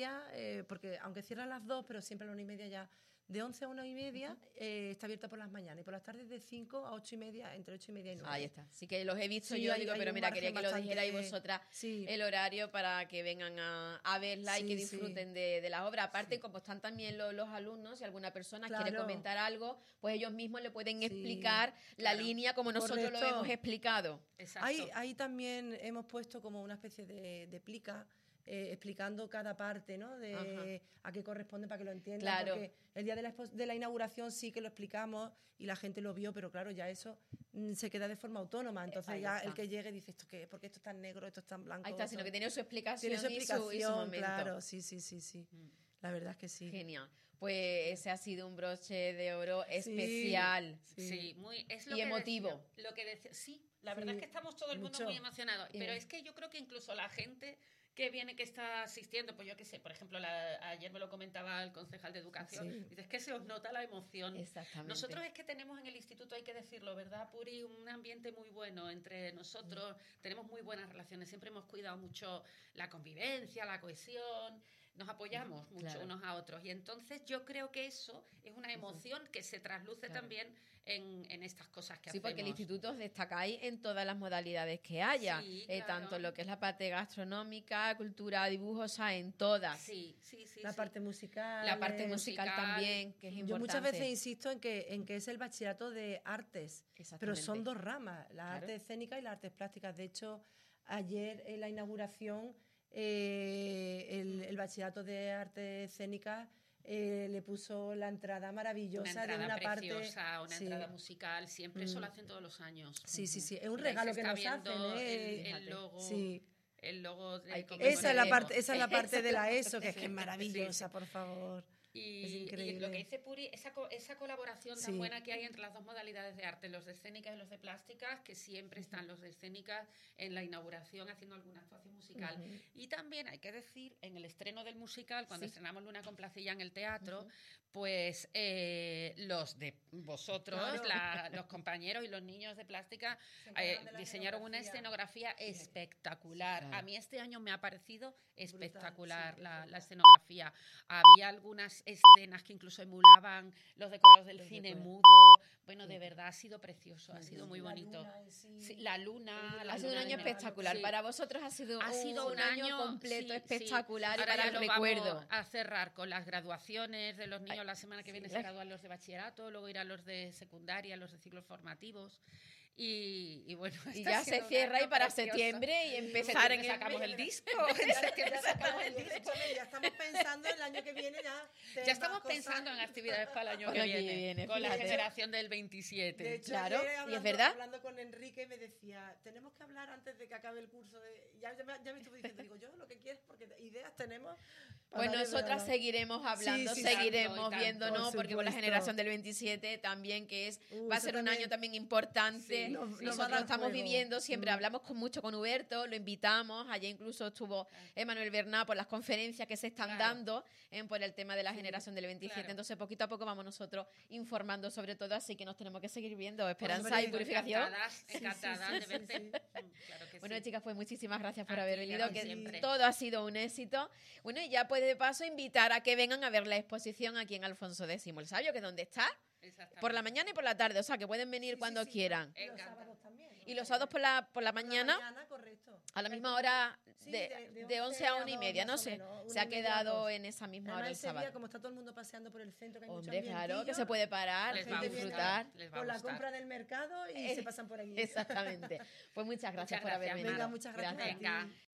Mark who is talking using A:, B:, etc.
A: 1:30, porque aunque cierran las 2, pero siempre a las 1:30 ya. De 11 a 1:30 está abierta por las mañanas, y por las tardes de 5 a 8:30, entre 8:30 y 9.
B: Ahí está. Sí que los he visto
A: Sí,
B: yo,
A: hay
B: pero
A: un
B: mira, quería
A: margen
B: que lo
A: bastante-
B: dijerais vosotras
A: Sí.
B: el horario para que vengan a verla y
A: Sí,
B: que
A: sí.
B: disfruten de las obras. Aparte, como están también los alumnos, si alguna persona quiere
A: Claro.
B: comentar algo, pues ellos mismos le pueden
A: Sí,
B: explicar la
C: claro.
B: línea como nosotros lo
A: Correcto.
B: hemos explicado.
C: Exacto.
A: Ahí también hemos puesto como una especie de plica, explicando cada parte, ¿no? De a qué corresponde para que lo entiendan.
B: Claro.
A: Porque el día de la inauguración sí que lo explicamos y la gente lo vio, pero claro, ya eso se queda de forma autónoma. Entonces
B: Ahí
A: ya
B: está.
A: el que llegue dice, ¿esto qué es? ¿Por qué esto es tan negro? ¿Esto es tan blanco?
B: Ahí está, sino que tiene su explicación,
A: Tiene su explicación,
B: y su momento.
A: claro. Sí. La verdad es que sí.
B: Genial. Pues ese ha sido un broche de oro especial.
C: Sí, es lo
B: Y
C: que
B: emotivo.
C: Decía, lo que decía, sí, la verdad es que estamos todo el mundo
A: mucho.
C: muy emocionados.
B: Y-
C: Pero es que yo creo que incluso la gente que viene, que está asistiendo, pues yo qué sé, por ejemplo, ayer me lo comentaba el concejal de Educación,
A: Sí.
C: dice, es que se os nota la emoción.
B: Exactamente.
C: Nosotros es que tenemos en el instituto, hay que decirlo, ¿verdad, Puri? Un ambiente muy bueno entre nosotros, tenemos muy buenas relaciones, siempre hemos cuidado mucho la convivencia, la cohesión, nos apoyamos mucho
B: Claro.
C: unos a otros. Y entonces yo creo que eso es una emoción que se trasluce también en estas cosas que
B: Sí,
C: hacemos.
B: porque el instituto os destacáis en todas las modalidades que haya,
C: Sí, claro.
B: tanto lo que es la parte gastronómica, cultura, dibujos, o sea, en todas.
C: Sí.
A: La parte musical.
B: La parte musical también, que es importante.
A: Yo muchas veces insisto en que es el bachillerato de artes, pero
B: Exactamente.
A: son dos ramas, las
B: Claro.
A: artes escénicas y las artes plásticas. De hecho, ayer en la inauguración, el bachillerato de artes escénicas le puso la entrada maravillosa
C: Una entrada
A: de una
C: preciosa,
A: parte.
C: una
A: Sí.
C: entrada musical, siempre eso lo hacen todos los años.
A: Sí, es un
C: Y ahí
A: regalo
C: se
A: que
C: está
A: nos
C: viendo
A: hacen.
C: el logo.
A: Sí.
C: El logo de
B: Hay que-
A: Esa es la
B: Conmemorativo.
A: parte de la ESO, que es
C: Sí,
A: maravillosa, por favor. Es
C: Y
A: increíble.
C: lo que dice Puri, esa colaboración tan
A: Sí.
C: buena que hay entre las dos modalidades de arte, los de escénicas y los de plásticas, que siempre están los de escénicas en la inauguración haciendo alguna actuación musical. Y también hay que decir, en el estreno del musical, cuando estrenamos Luna con Placilla en el teatro, pues los de vosotros, los compañeros y los niños de plástica,
A: encargan de la
C: diseñaron una escenografía espectacular.
B: Claro.
C: A mí este año me ha parecido espectacular la escenografía. Había algunas escenas que incluso emulaban los decorados del cine mudo. Bueno, de verdad ha sido precioso, ha sido muy bonito. Sí, la luna.
B: Ha sido un año espectacular.
C: Sí.
B: Para vosotros ha sido un año completo,
C: sí,
B: espectacular,
C: sí.
B: y para
C: Ahora
B: el
C: ya lo
B: recuerdo.
C: vamos a cerrar con las graduaciones de los niños. La semana que viene se gradúan los de bachillerato, luego irán los de secundaria, los de ciclos formativos. Y bueno,
B: Y
C: está
B: ya se
C: siendo un
B: cierra
C: año
B: y para
C: precioso.
B: septiembre y empezar en
C: Septiembre sacamos el disco. En septiembre sacamos el disco.
A: Ya estamos pensando el año que viene
C: Ya estamos pensando en actividades para el año que viene, con la
B: fíjate.
C: generación del 27.
A: De hecho,
B: Claro,
A: ayer
B: y es verdad.
A: hablando con Enrique me decía, tenemos que hablar antes de que acabe el curso. Ya me estuve diciendo, digo, yo lo que quieres, porque ideas tenemos.
B: Pues
A: para
B: nosotras
A: darle,
B: seguiremos hablando,
A: Sí,
B: seguiremos
C: tanto,
B: viéndonos,
A: por
B: porque con la
A: supuesto.
B: generación del 27 también, que va a
A: eso
B: ser un
A: también.
B: año también importante.
A: Sí, nos va a
B: Nosotros
A: dar
B: estamos
A: juego.
B: viviendo, siempre hablamos mucho con Huberto, lo invitamos, ayer incluso estuvo Emanuel Bernat por las conferencias que se están dando por el tema de la generación del 27,
C: claro.
B: entonces poquito a poco vamos nosotros informando sobre todo, así que nos tenemos que seguir viendo. Esperanza
A: Hombre,
B: y purificación.
C: Encantadas de verte.
A: sí.
C: Claro que
B: Bueno,
C: sí.
B: chicas, pues muchísimas gracias por
C: A
B: haber
C: ti,
B: venido,
C: a ti
B: que
C: siempre.
B: todo ha sido un éxito. Bueno, y ya pues de paso invitar a que vengan a ver la exposición aquí en Alfonso X el Sabio, que es donde está,
C: Exactamente.
B: por la mañana y por la tarde, o sea, que pueden venir cuando quieran.
A: Y los
C: Encanta.
A: sábados también. ¿no?
B: Y los sábados por la mañana,
A: correcto.
B: a la misma hora,
A: Sí,
B: de 11 a 1:30, no
A: más o
B: sé.
A: menos,
B: Se ha
A: 1:30 a
B: quedado
A: 2.
B: en esa misma hora
A: Además,
B: el
A: ese día,
B: sábado.
A: como está todo el mundo paseando por el centro, que hay
B: Hombre,
A: mucho
B: claro, que
A: ambientillo,
B: se puede parar
C: Les
B: y
C: va a
B: disfrutar.
C: gustar. Les va a
A: con la
C: gustar.
A: compra del mercado y se pasan por allí.
B: Exactamente. Pues muchas gracias
C: Muchas
B: por haber
C: gracias,
B: venido.
A: Venga, muchas gracias a ti.
C: Venga.